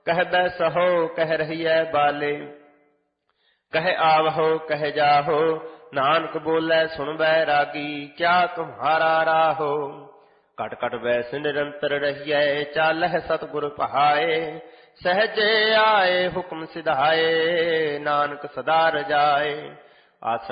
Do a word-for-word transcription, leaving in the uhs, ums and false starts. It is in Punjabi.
ਕਹਿ ਬੈਸਹੁ ਕਹਿ ਰਹੀਐ ਬਾਲੇ। ਕਹਿ ਆਵਹੁ ਕਹਿ ਜਾਹੋ ਨਾਨਕ ਬੋਲੇ ਸੁਣ ਬੈਰਾਗੀ। ਕਿਆ ਤੁਮਹਾਰਾ ਰਾਹੋ ਘਟ ਘਟ ਬੈਸ ਨਿਰੰਤਰ ਰਹੀਐ। ਚਾਲਹਿ ਸਤਿਗੁਰ ਪਹਾਏ ਸਹਜੇ ਆਏ ਹੁਕਮ ਸਿਧਾਏ। ਨਾਨਕ ਸਦਾ ਰਜਾਏ ਆਸਣ